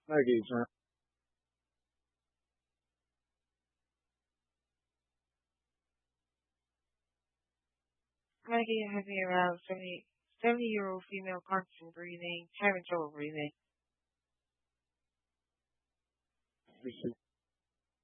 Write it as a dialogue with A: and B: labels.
A: Maggie, sir.
B: Maggie having around 70-year-old female constant breathing, having trouble breathing.